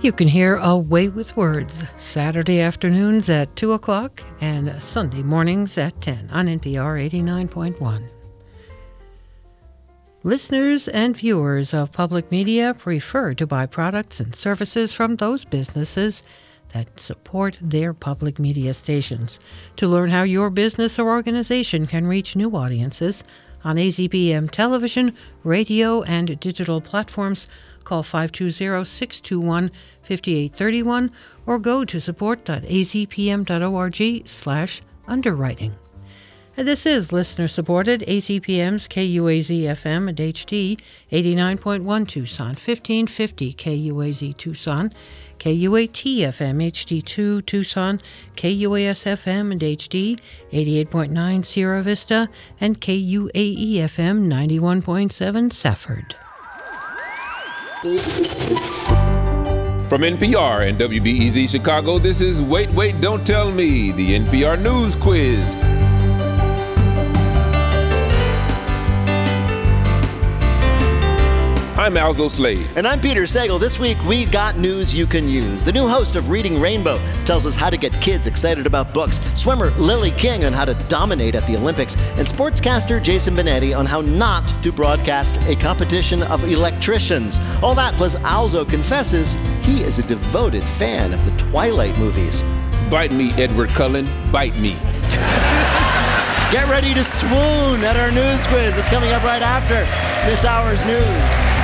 You can hear A Way with Words Saturday afternoons at 2 o'clock and Sunday mornings at 10 on NPR 89.1. Listeners and viewers of public media prefer to buy products and services from those businesses that support their public media stations. To learn how your business or organization can reach new audiences on AZPM television, radio, and digital platforms, call 520-621-5831 or go to support.azpm.org/underwriting. And this is listener-supported AZPM's KUAZ-FM and HD, 89.1 Tucson, 1550 KUAZ Tucson, KUAT-FM HD2 Tucson, KUAS-FM and HD, 88.9 Sierra Vista, and KUAE-FM 91.7 Safford. From NPR and WBEZ Chicago, this is Wait, Wait, Don't Tell Me, the NPR News Quiz. I'm Alzo Slade. And I'm Peter Sagal. This week, we got news you can use. The new host of Reading Rainbow tells us how to get kids excited about books. Swimmer Lily King on how to dominate at the Olympics. And sportscaster Jason Benetti on how not to broadcast a competition of electricians. All that plus Alzo confesses he is a devoted fan of the Twilight movies. Bite me, Edward Cullen. Bite me. Get ready to swoon at our news quiz. It's coming up right after this hour's news.